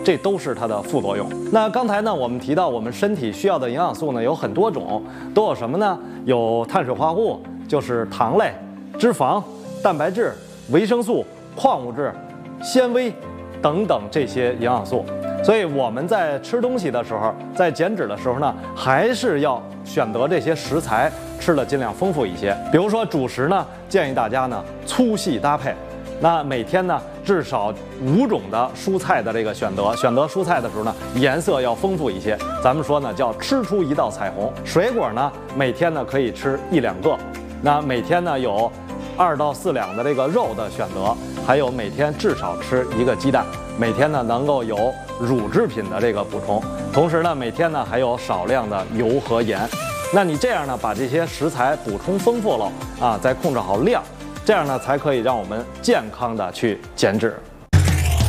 这都是它的副作用。那刚才呢，我们提到我们身体需要的营养素呢有很多种，都有什么呢？有碳水化合物，就是糖类、脂肪、蛋白质、维生素、矿物质、纤维等等这些营养素。所以我们在吃东西的时候，在减脂的时候呢，还是要选择这些食材吃的尽量丰富一些。比如说主食呢，建议大家呢粗细搭配。那每天呢至少5种的蔬菜的这个选择蔬菜的时候呢，颜色要丰富一些。咱们说呢叫吃出一道彩虹。水果呢每天呢可以吃1、2个。那每天呢有2到4两的这个肉的选择，还有每天至少吃1个鸡蛋。每天呢能够有乳制品的这个补充，同时呢每天呢还有少量的油和盐。那你这样呢把这些食材补充丰富了啊，再控制好量，这样呢才可以让我们健康的去减脂。